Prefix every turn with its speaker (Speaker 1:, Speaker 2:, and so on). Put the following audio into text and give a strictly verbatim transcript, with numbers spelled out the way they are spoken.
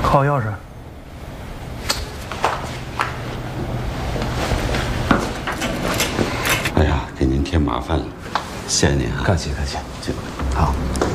Speaker 1: 好钥匙。
Speaker 2: 哎呀，给您添麻烦了，谢谢您啊！
Speaker 3: 客气客气，
Speaker 2: 这个
Speaker 3: 好。